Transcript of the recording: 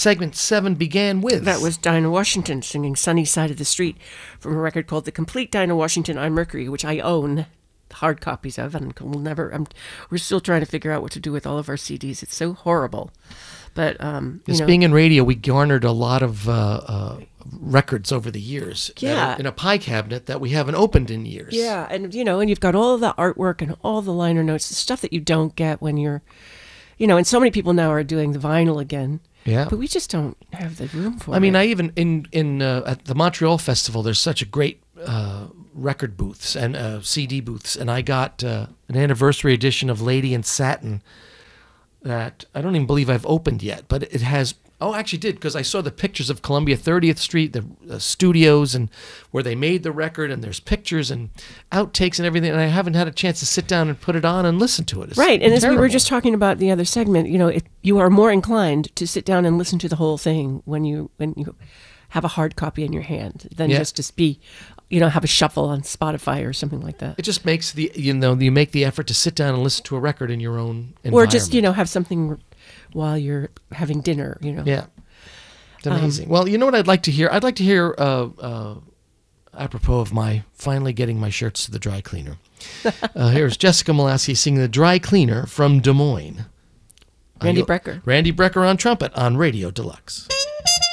segment 7 began with? That was Dinah Washington singing Sunny Side of the Street from a record called The Complete Dinah Washington on Mercury, which I own hard copies of, and we're still trying to figure out what to do with all of our CDs. It's so horrible. But, being in radio, we garnered a lot of records over the years. Yeah. In a pie cabinet that we haven't opened in years. Yeah, and, and you've got all the artwork and all the liner notes, the stuff that you don't get when you're, and so many people now are doing the vinyl again. Yeah. But we just don't have the room for it. I mean, I even, at the Montreal Festival, there's such a great record booths and CD booths, and I got an anniversary edition of Lady in Satin that I don't even believe I've opened yet, but it has... Oh, I actually did, because I saw the pictures of Columbia 30th Street, the studios, and where they made the record, and there's pictures and outtakes and everything, and I haven't had a chance to sit down and put it on and listen to it. It's right, and terrible. As we were just talking about the other segment, you are more inclined to sit down and listen to the whole thing when you have a hard copy in your hand than just to be, have a shuffle on Spotify or something like that. It just makes you make the effort to sit down and listen to a record in your own environment. Or just, have something while you're having dinner, Yeah. It's amazing. Well, you know what I'd like to hear? I'd like to hear, apropos of my finally getting my shirts to the dry cleaner. Here's Jessica Molaski singing The Dry Cleaner from Des Moines. Randy Brecker. Randy Brecker on trumpet on Radio Deluxe.